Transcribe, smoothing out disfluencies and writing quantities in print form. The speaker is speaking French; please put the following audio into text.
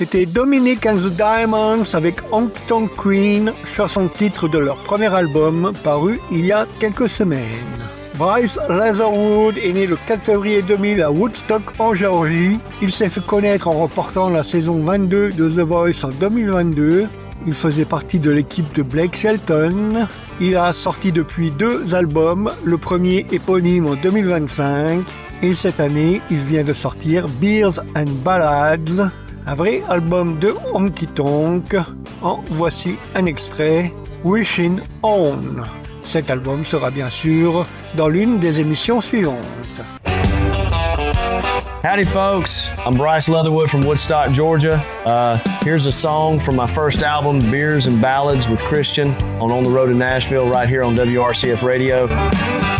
C'était Dominic and the Diamonds avec Honky Tonk Queen, chanson titre de leur premier album paru il y a quelques semaines. Bryce Leatherwood est né le 4 février 2000 à Woodstock en Géorgie. Il s'est fait connaître en remportant la saison 22 de The Voice en 2022. Il faisait partie de l'équipe de Blake Shelton. Il a sorti depuis 2 albums, le premier éponyme en 2025. Et cette année, il vient de sortir Beers and Ballads, un vrai album de honky tonk. En voici un extrait, Wishing On. Cet album sera bien sûr dans l'une des émissions suivantes. Howdy folks, I'm Bryce Leatherwood from Woodstock, Georgia. Here's a song from my first album, Beers and Ballads with Christian on the Road to Nashville right here on WRCF Radio.